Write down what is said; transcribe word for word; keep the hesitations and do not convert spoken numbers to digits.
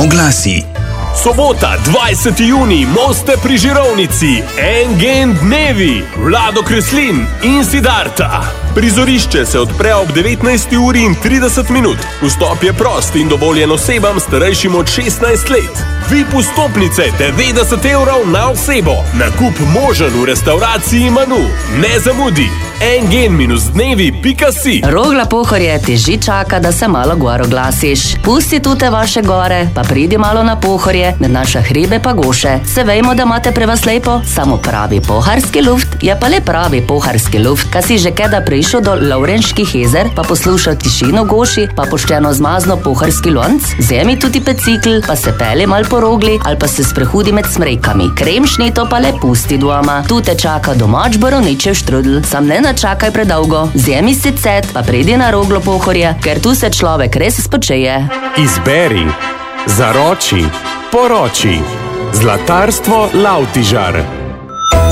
Oglasi. Sobota, dvajseti junij, Moste pri Žirovnici, En-gen dnevi, Vlado Kreslin in Siddharta. Prizorišče se odpre ob devetnajsti uri in trideset minut. Vstop je prost in dovoljen osebam starejšim od šestnajst let. V I P vstopnice devetdeset evrov na osebo. Nakup možen v restavraciji Manu. Ne zamudi. en gen dnevi pika si. Rogla Pohorje te že čaka, da se malo gor oglasiš. Pusti tute vaše gore, pa pridi malo na Pohorje, med naše hribe pa goše. Se vejmo, da imate pre vas lepo, samo pravi poharski luft je pa le pravi poharski luft. Ka si že keda prišel do Lovrenških jezer, pa poslušal tišino goši, pa pošteno zmazno poharski lonc, vzemi tudi pecikl, pa se peli mal po rogli, ali pa se sprehudi med smrekami. Kremšnito pa le pusti doma. Tu te čaka domač borovničev štrudl, sam ne načakaj predolgo. Vzemi si cet, pa pridi na Roglo Pohorje, ker tu se človek res spočeje. Izberi, zaroči, poroči. Zlatarstvo Lavtižar.